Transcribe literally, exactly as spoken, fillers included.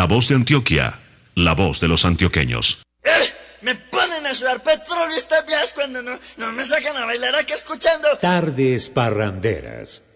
La Voz de Antioquia, la voz de los antioqueños. ¡Eh! Me ponen a sudar petróleo estas vías cuando no, no me sacan a bailar aquí escuchando Tardes Parranderas.